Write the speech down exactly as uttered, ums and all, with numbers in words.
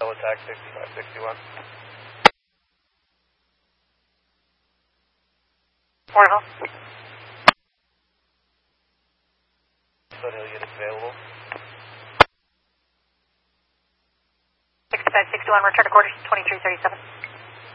Attack sixty-five sixty-one. Warhill. Foothill units available. sixty-five sixty-one, return to quarters, twenty-three thirty-seven.